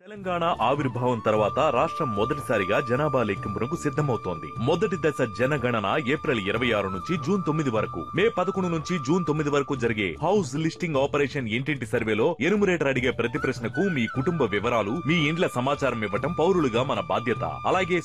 తెలంగాణ ఆవిర్భావం తర్వాత రాష్ట్రం మొదటిసారిగా జనాభా లెక్కింపునకు సిద్ధమవుతోంది. మొదటి దశ జనగణన ఏప్రిల్ 26 నుంచి జూన్ 9 వరకు, మే 11 నుంచి జూన్ 9 వరకు జరిగే హౌస్ లిస్టింగ్ ఆపరేషన్ ఇంటింటి సర్వేలో ఎనుమరేటర్ అడిగే ప్రతి ప్రశ్నకు మీ కుటుంబ వివరాలు, మీ ఇండ్ల సమాచారం ఇవ్వటం పౌరులుగా మన బాధ్యత. అలాగే